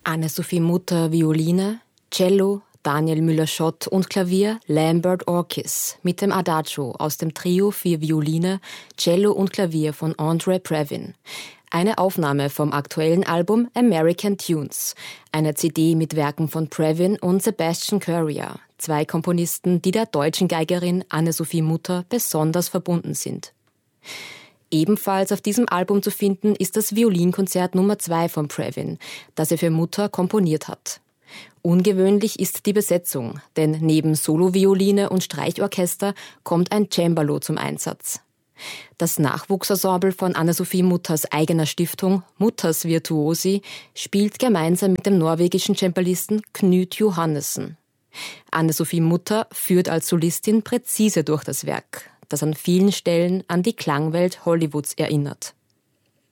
Anne-Sophie Mutter Violine, Cello, Daniel Müller-Schott und Klavier Lambert Orkis mit dem Adagio aus dem Trio für Violine, Cello und Klavier von Andre Previn. Eine Aufnahme vom aktuellen Album American Tunes, einer CD mit Werken von Previn und Sebastian Currier, zwei Komponisten, die der deutschen Geigerin Anne-Sophie Mutter besonders verbunden sind. Ebenfalls auf diesem Album zu finden ist das Violinkonzert Nummer 2 von Previn, das er für Mutter komponiert hat. Ungewöhnlich ist die Besetzung, denn neben Solovioline und Streichorchester kommt ein Cembalo zum Einsatz. Das Nachwuchsensemble von Anne-Sophie Mutters eigener Stiftung, Mutters Virtuosi, spielt gemeinsam mit dem norwegischen Cembalisten Knut Johannessen. Anne-Sophie Mutter führt als Solistin präzise durch das Werk, das an vielen Stellen an die Klangwelt Hollywoods erinnert.